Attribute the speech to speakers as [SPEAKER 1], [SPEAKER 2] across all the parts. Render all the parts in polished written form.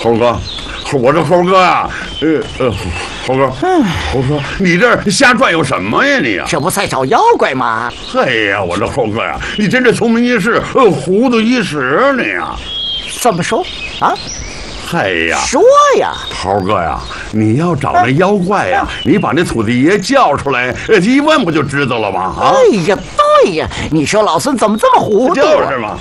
[SPEAKER 1] 猴哥，我这猴哥呀，猴哥，猴哥，你这瞎转悠什么呀你呀？
[SPEAKER 2] 这不在找妖怪吗？
[SPEAKER 1] 嘿呀，我这猴哥呀，你真是聪明一世，糊涂一时你呀！
[SPEAKER 2] 怎么说啊？
[SPEAKER 1] 嘿呀，
[SPEAKER 2] 说呀，
[SPEAKER 1] 猴哥呀，你要找那妖怪呀，你把那土地爷叫出来，一问不就知道了吗？啊！
[SPEAKER 2] 哎呀，对呀，你说老孙怎么这么糊涂？
[SPEAKER 1] 就是嘛。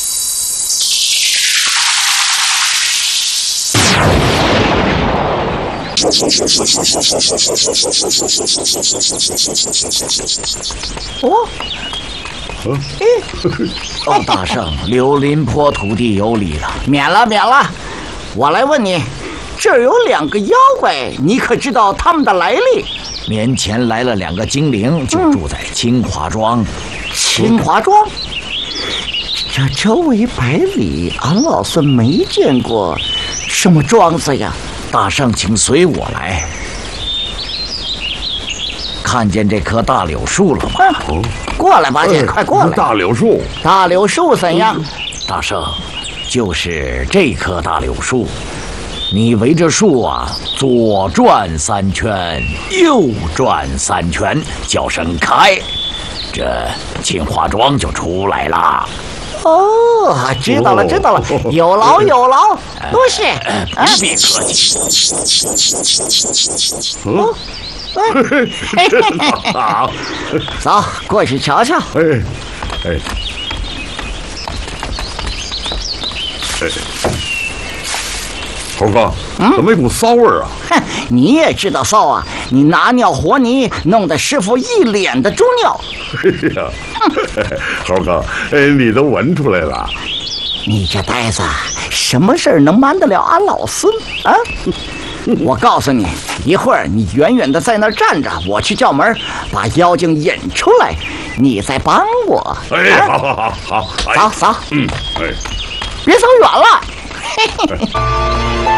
[SPEAKER 2] 哦，大圣，柳林坡土地有理了，免了。我来问你，这儿有2个妖怪，你可知道他们的来历？
[SPEAKER 3] 年前来了2个精灵，就住在清华庄。
[SPEAKER 2] 清华庄？这周围100里，俺老孙没见过什么庄子呀。
[SPEAKER 3] 大圣，请随我来。看见这棵大柳树了吗？
[SPEAKER 2] 过来吧，姐，快过来。
[SPEAKER 1] 大柳树，
[SPEAKER 2] 大柳树怎样？
[SPEAKER 3] 大圣，就是这棵大柳树。你围着树啊，左转3圈，右转3圈，叫声开，这清华庄就出来了。
[SPEAKER 2] 哦，知道了，有劳，多谢。
[SPEAKER 3] 别客气。
[SPEAKER 1] 好，
[SPEAKER 2] 走，过去瞧瞧。
[SPEAKER 1] 猴哥，怎么一股骚味儿啊？
[SPEAKER 2] 哼，你也知道骚啊！你拿尿和泥，弄得师傅一脸的猪尿。
[SPEAKER 1] 哎呀，猴哥，你都闻出来了。
[SPEAKER 2] 你这呆子，什么事儿能瞒得了俺老孙啊？我告诉你，一会儿你远远的在那儿站着，我去叫门，把妖精引出来，你再帮我。
[SPEAKER 1] 哎，好，
[SPEAKER 2] 走，
[SPEAKER 1] 哎，
[SPEAKER 2] 别走远了。